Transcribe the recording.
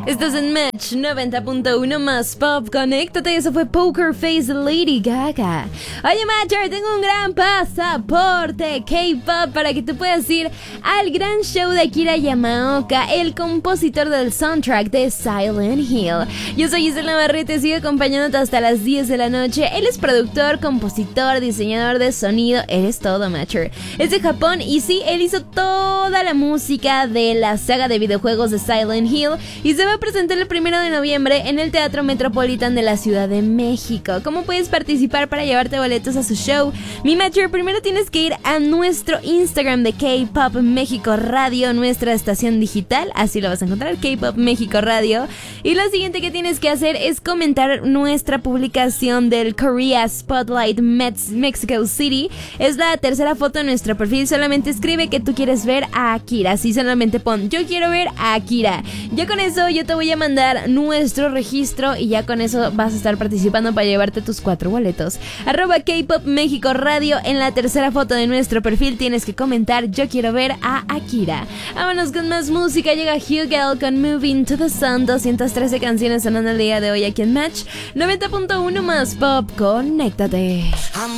Estás en Match 90.1 más Pop. Conéctate, eso fue Poker Face de Lady Gaga. Oye, Matcher, tengo un gran pasaporte K-pop para que te puedas ir al gran show de Akira Yamaoka, el compositor del soundtrack de Silent Hill. Yo soy Gisela Navarrete, sigo acompañándote hasta las 10 de la noche. Él es productor, compositor, diseñador de sonido, él es todo, Matcher. Es de Japón y sí, él hizo toda la música de la saga de videojuegos de Silent Hill y se va a presentar el 1 de noviembre en el Teatro Metropolitan de la Ciudad de México. ¿Cómo puedes participar para llevarte boletos a su show? Mi Matcher, primero tienes que ir a nuestro Instagram de K-Pop México Radio, nuestra estación digital, así lo vas a encontrar, K-Pop México Radio. Y lo siguiente que tienes que hacer es comentar nuestra publicación del Korea Spotlight Mexico City. Es la tercera foto de nuestro perfil. Solamente escribe que tú quieres ver a Akira, así solamente pon yo quiero ver a Akira. Ya con eso yo te voy a mandar nuestro registro y ya con eso vas a estar participando para llevarte tus 4 boletos. @K-Pop México Radio, en la tercera foto de nuestro perfil tienes que comentar yo quiero ver a Akira. Vámonos con más música. Llega Hugel con Moving to the Sun. 213 canciones sonando el día de hoy aquí en Match 90.1 más Pop. Conéctate.